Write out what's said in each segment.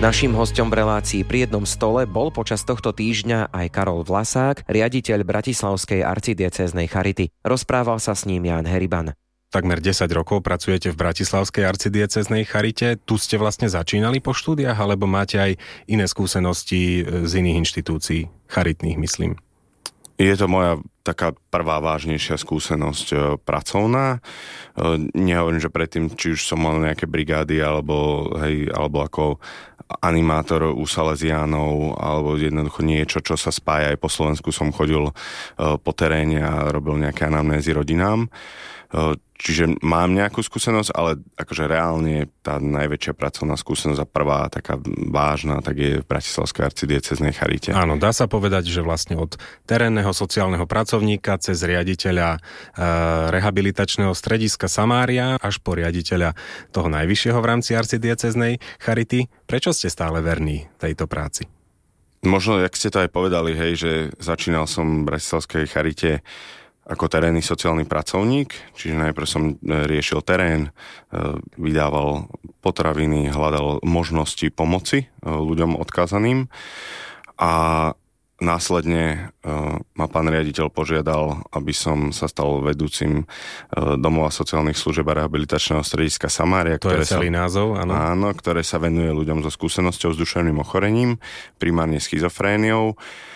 Naším hosťom v relácii Pri jednom stole bol počas tohto týždňa aj Karol Vlasák, riaditeľ Bratislavskej arcidiecéznej charity. Rozprával sa s ním Ján Heriban. Takmer 10 rokov pracujete v Bratislavskej arcidiecéznej charite. Tu ste vlastne začínali po štúdiách, alebo máte aj iné skúsenosti z iných inštitúcií, charitných, myslím? Je to moja taká prvá vážnejšia skúsenosť pracovná. Nehovorím, že predtým, či už som mal nejaké brigády, alebo ako animátor u Salesiánov, alebo jednoducho niečo, čo sa spája. Aj po Slovensku som chodil po teréne a robil nejaké anamnézy rodinám. Čiže mám nejakú skúsenosť, ale akože reálne tá najväčšia pracovná skúsenosť a prvá taká vážna, tak je v Bratislavskej arcidiecéznej charite. Áno, dá sa povedať, že vlastne od terénneho sociálneho pracovníka cez riaditeľa rehabilitačného strediska Samária až po riaditeľa toho najvyššieho v rámci arcidiecéznej charity. Prečo ste stále verní tejto práci? Možno, jak ste to aj povedali, hej, že začínal som v Bratislavskej charite ako terénny sociálny pracovník, čiže najprv som riešil terén, vydával potraviny, hľadal možnosti pomoci ľuďom odkázaným a následne ma pán riaditeľ požiadal, aby som sa stal vedúcim domova sociálnych služieb a rehabilitačného strediska Samária. To je celý názov, áno. Áno, ktoré sa venuje ľuďom so skúsenosťou s duševným ochorením, primárne schizofréniou.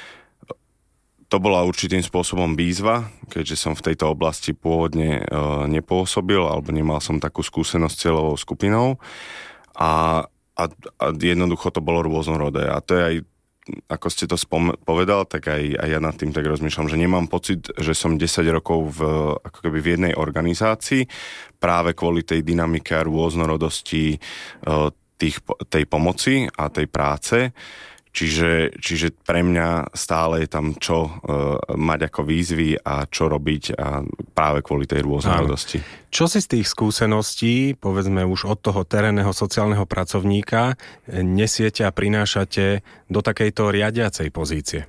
To bola určitým spôsobom výzva, keďže som v tejto oblasti pôvodne nepôsobil alebo nemal som takú skúsenosť s cieľovou skupinou a jednoducho to bolo rôznorodé. A to je aj, ako ste to povedal, tak aj ja nad tým tak rozmýšľam, že nemám pocit, že som 10 rokov ako keby v jednej organizácii práve kvôli tej dynamike a rôznorodosti tej pomoci a tej práce. Čiže pre mňa stále je tam čo mať ako výzvy a čo robiť a práve kvôli tej rôznorodosti. Čo si z tých skúseností, povedzme už od toho terénneho sociálneho pracovníka, nesiete a prinášate do takejto riadiacej pozície?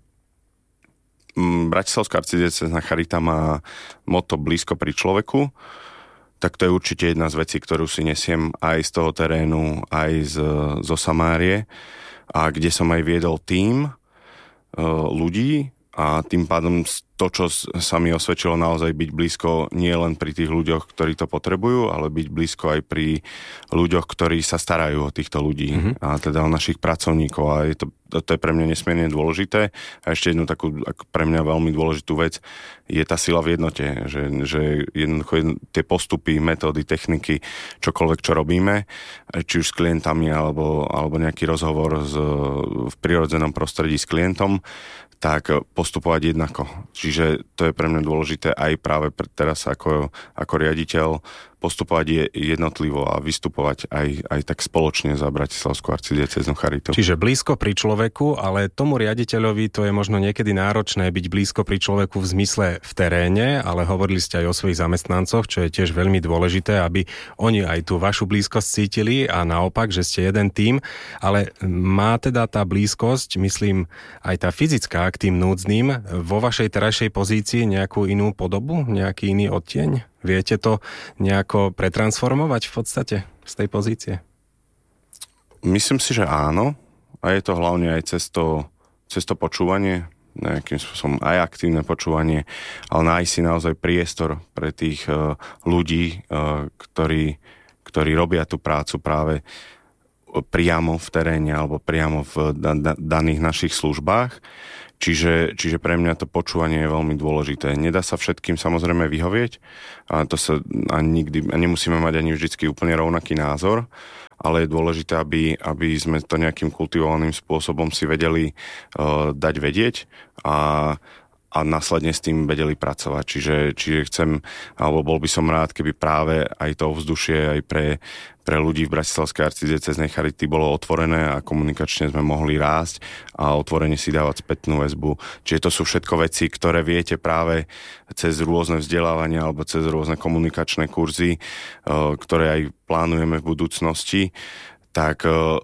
Bratislavská arcidiecézna charita má motto blízko pri človeku. Tak to je určite jedna z vecí, ktorú si nesiem aj z toho terénu, aj zo Samárie, a kde som aj viedol tím ľudí a tým pádom to, čo sa mi osvedčilo naozaj byť blízko nie len pri tých ľuďoch, ktorí to potrebujú, ale byť blízko aj pri ľuďoch, ktorí sa starajú o týchto ľudí a teda o našich pracovníkov a to je pre mňa nesmierne dôležité. A ešte jednu takú pre mňa veľmi dôležitú vec je tá sila v jednote, že jednoducho tie postupy, metódy, techniky, čokoľvek, čo robíme, či už s klientami alebo nejaký rozhovor v prirodzenom prostredí s klientom, tak postupovať jednako. Čiže to je pre mňa dôležité aj práve teraz ako riaditeľ postupovať jednotlivo a vystupovať aj tak spoločne za Bratislavskú arcidiecéznu charitu. Čiže blízko pri človeku, ale tomu riaditeľovi to je možno niekedy náročné byť blízko pri človeku v zmysle v teréne, ale hovorili ste aj o svojich zamestnancoch, čo je tiež veľmi dôležité, aby oni aj tú vašu blízkosť cítili a naopak, že ste jeden tím, ale má teda tá blízkosť, myslím, aj tá fyzická k tým núdznym vo vašej terajšej pozícii nejakú inú podobu, nejaký iný odtieň? Viete to nejako pretransformovať v podstate z tej pozície? Myslím si, že áno. A je to hlavne aj cez to počúvanie, nejakým spôsobom aj aktívne počúvanie, ale nájsť si naozaj priestor pre tých ľudí, ktorí robia tú prácu práve priamo v teréne alebo priamo v daných našich službách. Čiže pre mňa to počúvanie je veľmi dôležité. Nedá sa všetkým samozrejme vyhovieť a to sa nikdy, nemusíme mať ani vždycky úplne rovnaký názor, ale je dôležité, aby sme to nejakým kultivovaným spôsobom si vedeli dať vedieť a následne s tým vedeli pracovať. Čiže chcem, alebo bol by som rád, keby práve aj to ovzdušie aj pre ľudí v Bratislavskej arcidiecéznej charity bolo otvorené a komunikačne sme mohli rásť a otvorene si dávať spätnú väzbu. Čiže to sú všetko veci, ktoré viete práve cez rôzne vzdelávania alebo cez rôzne komunikačné kurzy, ktoré aj plánujeme v budúcnosti, tak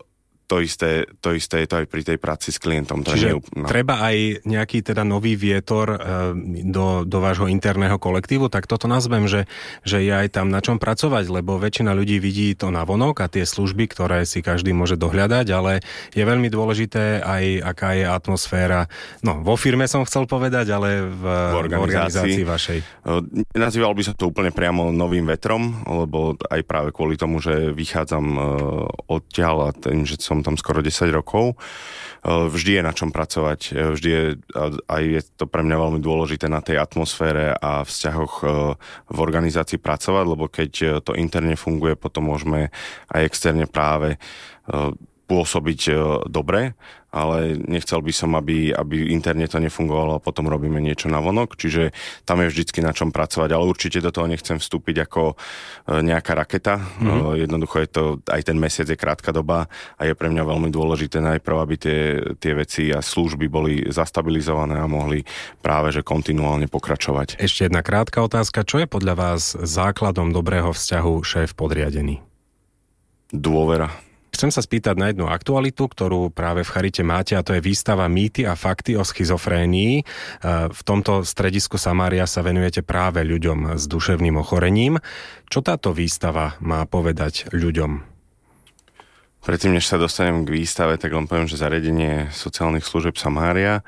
to isté je to aj pri tej práci s klientom. Čiže treba aj nejaký teda nový vietor do vášho interného kolektívu, tak toto nazvem, že je aj tam na čom pracovať, lebo väčšina ľudí vidí to navonok a tie služby, ktoré si každý môže dohľadať, ale je veľmi dôležité aj aká je atmosféra. No, vo firme som chcel povedať, ale v organizácii vašej. Nazýval by som to úplne priamo novým vetrom, lebo aj práve kvôli tomu, že vychádzam odtiaľ a tým, že som tam skoro 10 rokov, vždy je na čom pracovať. Vždy je, aj je to pre mňa veľmi dôležité na tej atmosfére a vzťahoch v organizácii pracovať, lebo keď to interne funguje, potom môžeme aj externe práve pôsobiť dobre, ale nechcel by som, aby interne to nefungovalo a potom robíme niečo navonok, čiže tam je vždycky na čom pracovať, ale určite do toho nechcem vstúpiť ako nejaká raketa. Jednoducho je to, aj ten mesiac je krátka doba a je pre mňa veľmi dôležité najprv, aby tie veci a služby boli zastabilizované a mohli práve že kontinuálne pokračovať. Ešte jedna krátka otázka. Čo je podľa vás základom dobrého vzťahu šéf-podriadený? Dôvera. Chcem sa spýtať na jednu aktualitu, ktorú práve v Charite máte, a to je výstava Mýty a fakty o schizofrénii. V tomto stredisku Samária sa venujete práve ľuďom s duševným ochorením. Čo táto výstava má povedať ľuďom? Predtým, než sa dostanem k výstave, tak len poviem, že zariadenie sociálnych služieb Samária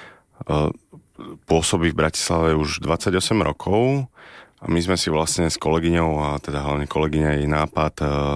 pôsobí v Bratislave už 28 rokov a my sme si vlastne s kolegyňou, a teda hlavne kolegyňa jej nápad,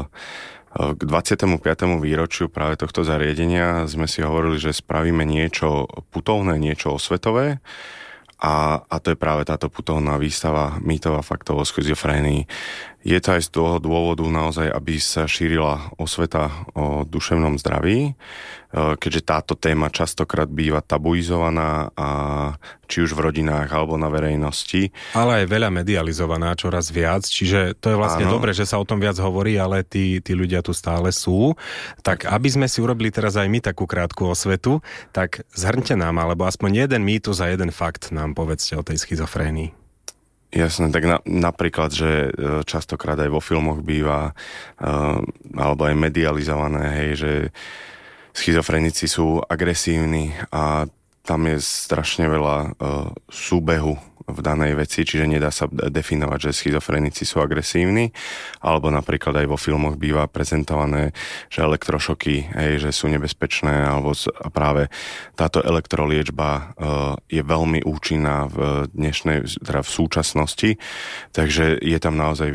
k 25. výročiu práve tohto zariadenia sme si hovorili, že spravíme niečo putovné, niečo osvetové a to je práve táto putovná výstava Mýtov a faktov o schizofrénii. Je to aj z toho dôvodu naozaj, aby sa šírila osveta o duševnom zdraví, keďže táto téma častokrát býva tabuizovaná, a či už v rodinách alebo na verejnosti. Ale aj veľa medializovaná, čoraz viac, čiže to je vlastne dobre, že sa o tom viac hovorí, ale tí ľudia tu stále sú. Tak aby sme si urobili teraz aj my takú krátku osvetu, tak zhrňte nám, alebo aspoň jeden mýtus a jeden fakt nám povedzte o tej schizofrénii. Jasné, tak napríklad, že častokrát aj vo filmoch býva alebo aj medializované, hej, že schizofrenici sú agresívni a tam je strašne veľa súbehu v danej veci, čiže nedá sa definovať, že schizofrenici sú agresívni, alebo napríklad aj vo filmoch býva prezentované, že elektrošoky, že sú nebezpečné, alebo práve táto elektroliečba je veľmi účinná v dnešnej, teda v súčasnosti, takže je tam naozaj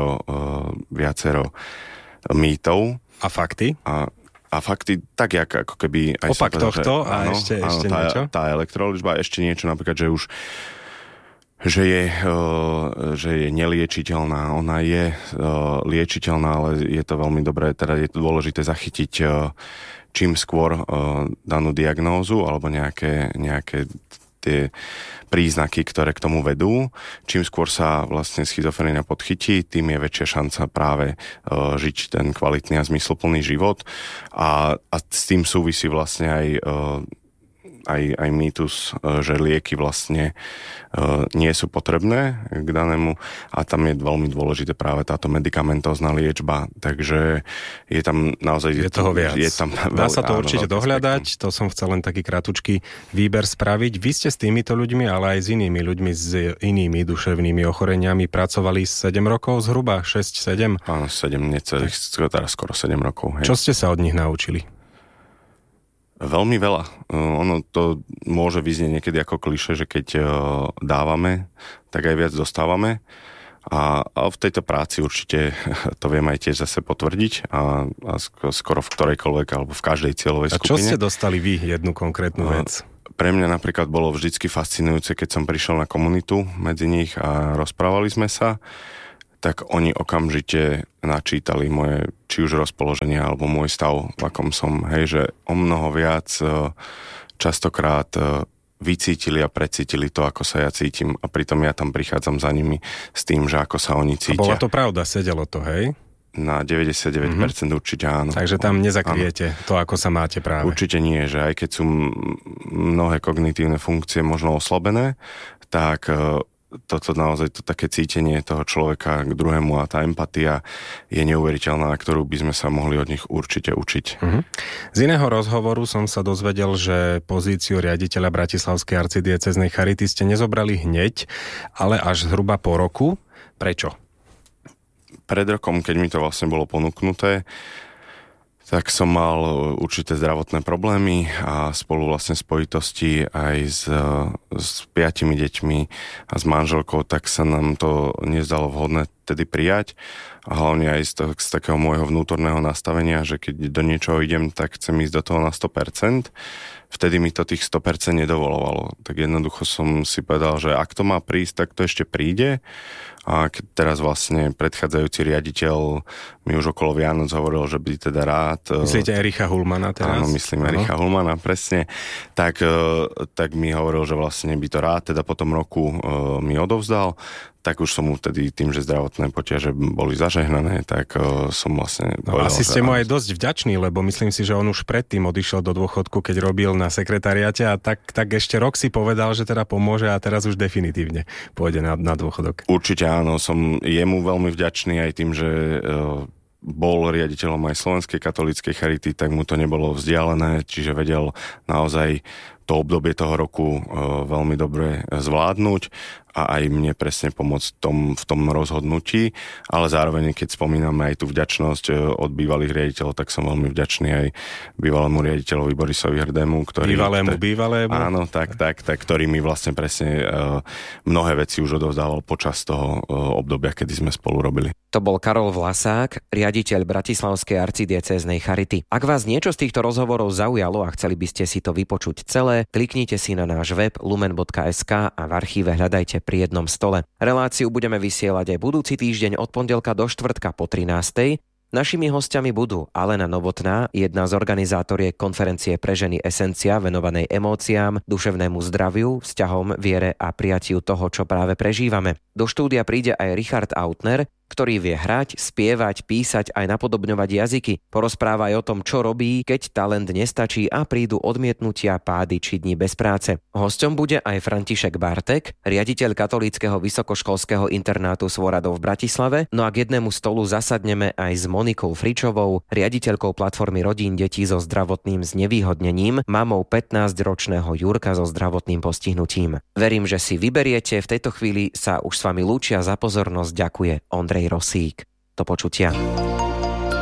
viacero mýtov. A fakty? A fakty, tak ako keby... Aj opak tohto a áno, ešte niečo? Tá elektroliečba, ešte niečo napríklad, že už že je neliečiteľná. Ona je liečiteľná, ale je to veľmi dobré, teda je to dôležité zachytiť čím skôr danú diagnózu alebo nejaké tie príznaky, ktoré k tomu vedú. Čím skôr sa vlastne schizofrénia podchytí, tým je väčšia šanca práve žiť ten kvalitný a zmysluplný život. A s tým súvisí vlastne aj mýtus, že lieky vlastne nie sú potrebné k danému, a tam je veľmi dôležité práve táto medikamentózna liečba, takže je tam naozaj... Je toho viac. Dá sa to určite dohľadať, spektrum. To som chcel len taký kratučký výber spraviť. Vy ste s týmito ľuďmi, ale aj s inými ľuďmi s inými duševnými ochoreniami pracovali 7 rokov zhruba, 6-7? Áno, 7, necelých, teraz skoro 7 rokov. Hej. Čo ste sa od nich naučili? Veľmi veľa. Ono to môže vyznieť niekedy ako klišé, že keď dávame, tak aj viac dostávame. A v tejto práci určite to viem aj tiež zase potvrdiť a skoro v ktorejkoľvek alebo v každej cieľovej skupine. A čo ste dostali vy, jednu konkrétnu vec? Pre mňa napríklad bolo vždycky fascinujúce, keď som prišiel na komunitu medzi nich a rozprávali sme sa, tak oni okamžite načítali moje či už rozpoloženie alebo môj stav, v akom som, že o mnoho viac častokrát vycítili a precítili to, ako sa ja cítim, a pritom ja tam prichádzam za nimi s tým, že ako sa oni cítia. A bola to pravda, sedelo to, hej? Na 99% určite áno. Takže tam nezakriete to, ako sa máte práve. Určite nie, že aj keď sú mnohé kognitívne funkcie možno oslabené, tak toto naozaj to také cítenie toho človeka k druhému a tá empatia je neuveriteľná, ktorú by sme sa mohli od nich určite učiť. Z iného rozhovoru som sa dozvedel, že pozíciu riaditeľa Bratislavskej arcidiecéznej charity ste nezobrali hneď, ale až zhruba po roku. Prečo? Pred rokom, keď mi to vlastne bolo ponúknuté, tak som mal určité zdravotné problémy a spolu vlastne spojitosti aj s 5 deťmi a s manželkou, tak sa nám to nezdalo vhodné tedy prijať. A hlavne aj z takého môjho vnútorného nastavenia, že keď do niečoho idem, tak chcem ísť do toho na 100%. Vtedy mi to tých 100% nedovolovalo. Tak jednoducho som si povedal, že ak to má prísť, tak to ešte príde. A teraz vlastne predchádzajúci riaditeľ mi už okolo Vianoc hovoril, že by teda rád... Myslíte Ericha Hulmana teraz? Áno, myslím Ericha Hulmana, presne. Tak mi hovoril, že vlastne by to rád teda po tom roku mi odovzdal. Tak už som mu vtedy tým, že zdravotné potiaže boli zažehnané, tak som vlastne... No, asi ste mu aj dosť vďační, lebo myslím si, že on už predtým odišiel do dôchodku, keď robil na sekretariate a tak ešte rok si povedal, že teda pomôže a teraz už definitívne pôjde na dôchodok. Určite áno, som jemu veľmi vďačný aj tým, že bol riaditeľom aj Slovenskej katolíckej charity, tak mu to nebolo vzdialené, čiže vedel naozaj to obdobie toho roku veľmi dobre zvládnuť a aj mne presne pomôcť v tom rozhodnutí, ale zároveň, keď spomíname aj tú vďačnosť od bývalých riaditeľov, tak som veľmi vďačný aj bývalému riaditeľovi Borisovi Hrdému, ktorý... Bývalému? Áno, tak, ktorý mi vlastne presne mnohé veci už odovzdával počas toho obdobia, kedy sme spolu robili. To bol Karol Vlasák, riaditeľ Bratislavskej arcidiecéznej charity. Ak vás niečo z týchto rozhovorov zaujalo a chceli by ste si to vypočuť celé, kliknite si na náš web lumen.sk a v archíve hľadajte Pri jednom stole. Reláciu budeme vysielať aj budúci týždeň od pondelka do štvrtka po 13:00. Našimi hostiami budú Alena Novotná, jedna z organizátoriek konferencie pre ženy Esencia venovanej emóciám, duševnému zdraviu, vzťahom, viere a prijatiu toho, čo práve prežívame. Do štúdia príde aj Richard Autner, ktorý vie hrať, spievať, písať aj napodobňovať jazyky. Porozpráva aj o tom, čo robí, keď talent nestačí a prídu odmietnutia, pády či dni bez práce. Hosťom bude aj František Bartek, riaditeľ katolíckeho vysokoškolského internátu Svoradov v Bratislave, no a k jednému stolu zasadneme aj s Monikou Fričovou, riaditeľkou platformy rodín detí so zdravotným znevýhodnením, mamou 15-ročného Jurka so zdravotným postihnutím. Verím, že si vyberiete, v tejto chvíli sa už s vami lúčia, za pozornosť ďakuje Ondrej Rosík. Do počutia.